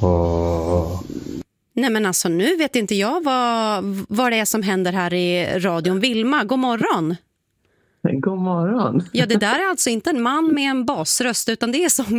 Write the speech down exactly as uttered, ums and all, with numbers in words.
Åh. Nej men alltså nu vet inte jag vad, vad det är som händer här i radion. Vilma, god morgon. God morgon. Ja, det där är alltså inte en man med en basröst utan det är sång